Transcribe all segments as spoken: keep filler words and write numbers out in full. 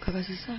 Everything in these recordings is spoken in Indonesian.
Kakak susah.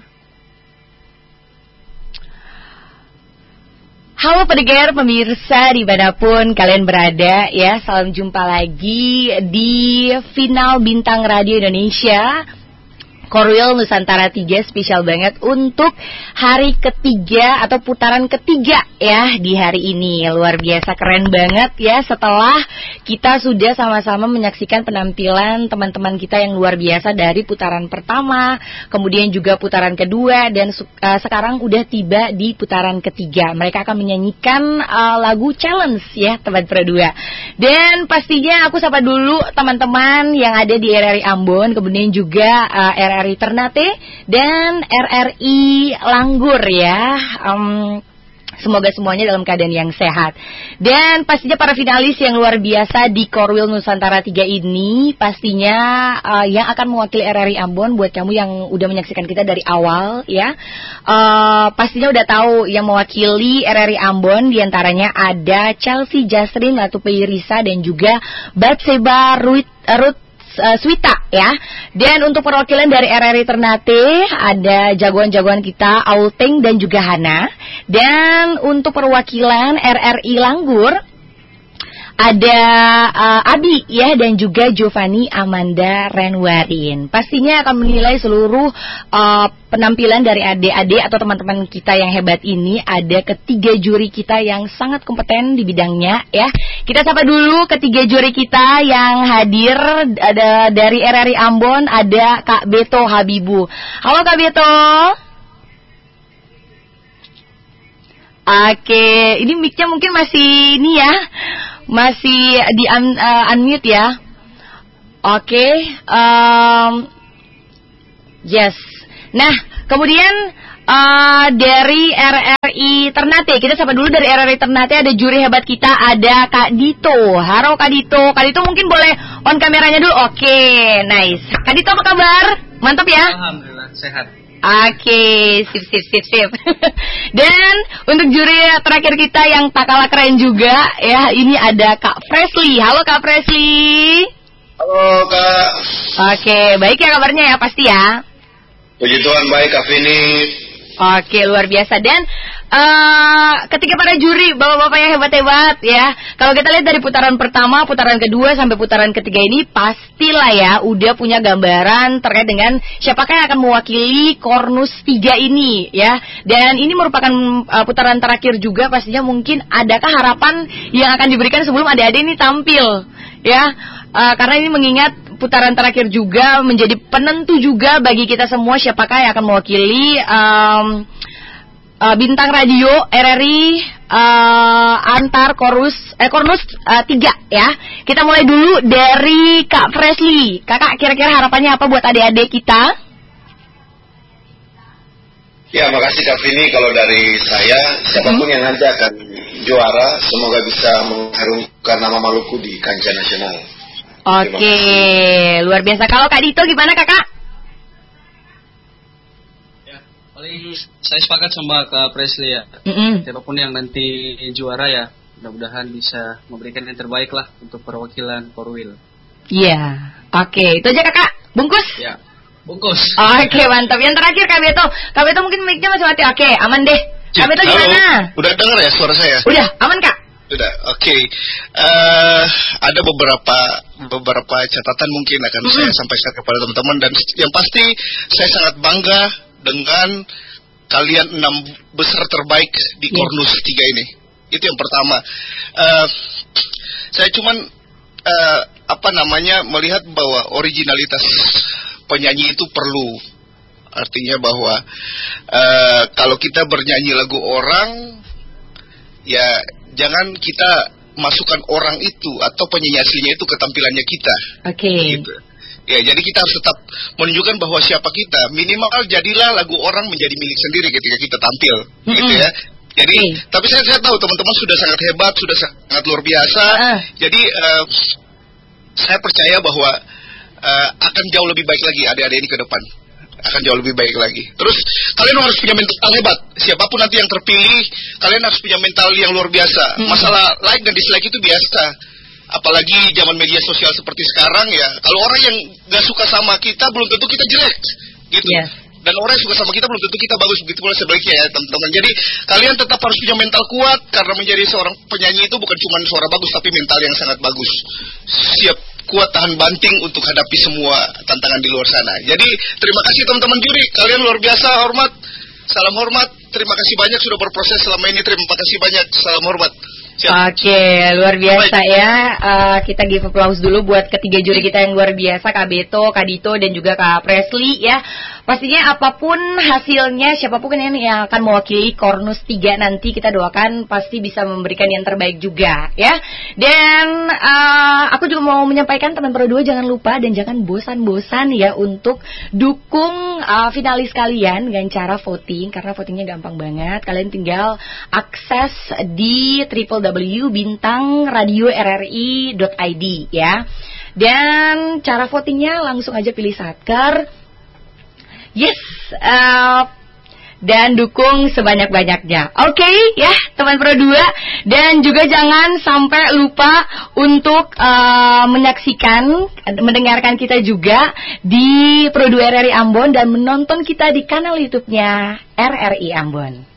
Halo pendengar, pemirsa dimanapun kalian berada ya, salam jumpa lagi di Final Bintang Radio Indonesia Korwil Nusantara tiga, spesial banget untuk hari ketiga atau putaran ketiga ya di hari ini. Luar biasa, keren banget ya, setelah kita sudah sama-sama menyaksikan penampilan teman-teman kita yang luar biasa dari putaran pertama, kemudian juga putaran kedua, dan uh, sekarang udah tiba di putaran ketiga. Mereka akan menyanyikan uh, lagu challenge ya teman Perdua. Dan pastinya aku sapa dulu teman-teman yang ada di R R I Ambon, kemudian juga uh, R R I Ternate dan R R I Langgur ya. um, Semoga semuanya dalam keadaan yang sehat. Dan pastinya para finalis yang luar biasa di Korwil Nusantara tiga ini, pastinya uh, yang akan mewakili R R I Ambon. Buat kamu yang udah menyaksikan kita dari awal ya, uh, pastinya udah tahu yang mewakili R R I Ambon diantaranya ada Chelsea Jasrin, Latupi Risa, dan juga Batseba Ruth, Ruth Uh, Swita ya. Dan untuk perwakilan dari R R I Ternate ada jagoan-jagoan kita Aulting dan juga Hana. Dan untuk perwakilan R R I Langgur ada uh, Abi ya, dan juga Giovanni Amanda Renwarin. Pastinya akan menilai seluruh uh, penampilan dari adik-adik atau teman-teman kita yang hebat ini. Ada ketiga juri kita yang sangat kompeten di bidangnya ya. Kita sapa dulu ketiga juri kita yang hadir. Ada dari R R I Ambon, ada Kak Beto Habibu. Halo Kak Beto. Oke, ini mic-nya mungkin masih ini ya, masih di un, uh, unmute ya. Oke, um, yes. Nah, kemudian uh, dari R R I Ternate, kita sapa dulu dari R R I Ternate, ada juri hebat kita, ada Kak Dito. Halo Kak Dito. Kak Dito mungkin boleh on kameranya dulu. Oke, nice. Kak Dito apa kabar? Mantap ya? Alhamdulillah, sehat. Oke, sip, sip, sip, sip. Dan untuk juri terakhir kita yang tak kalah keren juga ya, ini ada Kak Presley. Halo Kak Presley. Halo Kak. Oke, baik ya kabarnya ya pasti ya. Puji Tuhan baik Kak Vini. Oke, luar biasa. Dan uh, ketika para juri, bapak-bapak yang hebat-hebat ya, kalau kita lihat dari putaran pertama, putaran kedua sampai putaran ketiga ini, pastilah ya udah punya gambaran terkait dengan siapakah yang akan mewakili Kornus tiga ini ya. Dan ini merupakan uh, putaran terakhir juga, pastinya mungkin adakah harapan yang akan diberikan sebelum adik-adik ini tampil ya, uh, karena ini mengingat putaran terakhir juga menjadi penentu juga bagi kita semua siapakah yang akan mewakili um, uh, bintang radio R R I uh, antar Korus eh Kornus uh, tiga ya. Kita mulai dulu dari Kak Presley. Kakak, kira-kira harapannya apa buat adik-adik kita? Ya, makasih Kak Vini. Kalau dari saya, siapapun hmm. yang nanti akan juara, semoga bisa mengharumkan nama Maluku di kancah nasional. Oke, luar biasa. Kalau Kak Dito gimana Kakak? Ya, paling saya sepakat sama Kak Presley ya. Mm-mm. Siapapun yang nanti juara ya, mudah-mudahan bisa memberikan yang terbaik lah untuk perwakilan Korwil. Iya, oke. Itu aja Kakak, bungkus? Ya, bungkus. Oke, mantap. Yang terakhir Kak Beto. Kak Beto mungkin mic-nya masih mati. Oke, aman deh. Kak Beto gimana? Udah dengar ya suara saya? Udah, aman Kak? Sudah, oke. Okay. Uh, ada beberapa beberapa catatan mungkin akan mm-hmm. saya sampaikan kepada teman-teman, dan yang pasti saya sangat bangga dengan kalian enam besar terbaik di Kornus tiga ini. Itu yang pertama. Uh, saya cuman uh, apa namanya melihat bahwa originalitas penyanyi itu perlu. Artinya bahwa uh, kalau kita bernyanyi lagu orang, ya jangan kita masukkan orang itu atau penyanyi aslinya itu ke tampilannya kita. Oke. Okay. Gitu. Ya, jadi kita harus tetap menunjukkan bahwa siapa kita. Minimal jadilah lagu orang menjadi milik sendiri ketika kita tampil, mm-hmm. gitu ya. Jadi, okay. tapi saya saya tahu teman-teman sudah sangat hebat, sudah sangat luar biasa. Uh. Jadi uh, saya percaya bahwa uh, akan jauh lebih baik lagi adik-adik ini ke depan. Akan jauh lebih baik lagi. Terus kalian harus punya mental hebat. Siapapun nanti yang terpilih, kalian harus punya mental yang luar biasa. Hmm. Masalah like dan dislike itu biasa. Apalagi zaman media sosial seperti sekarang ya. Kalau orang yang gak suka sama kita, belum tentu kita jelek, gitu. Yeah. Dan orang yang suka sama kita belum tentu kita bagus, begitu pula sebaliknya ya teman-teman. Jadi kalian tetap harus punya mental kuat, karena menjadi seorang penyanyi itu bukan cuma suara bagus, tapi mental yang sangat bagus. Siap kuat tahan banting untuk hadapi semua tantangan di luar sana. Jadi terima kasih teman-teman juri, kalian luar biasa, hormat, salam hormat. Terima kasih banyak sudah berproses selama ini, terima kasih banyak, salam hormat. Siap. Oke, luar biasa ya. Uh, kita give applause dulu buat ketiga juri kita yang luar biasa, Kak Beto, Kak Dito, dan juga Kak Presley ya. Pastinya apapun hasilnya, siapapun yang, yang akan mewakili Cornus tiga nanti, kita doakan pasti bisa memberikan yang terbaik juga ya. Dan uh, aku juga mau menyampaikan teman Pro dua, jangan lupa dan jangan bosan-bosan ya untuk dukung uh, finalis kalian dengan cara voting, karena votingnya gampang banget. Kalian tinggal akses di triple w w w titik bintang radio r r i titik i d ya. Dan cara votingnya langsung aja pilih Satker. Yes, uh, dan dukung sebanyak-banyaknya. Oke okay, ya teman Pro dua. Dan juga jangan sampai lupa untuk uh, menyaksikan, mendengarkan kita juga di Pro dua R R I Ambon, dan menonton kita di kanal YouTube-nya R R I Ambon.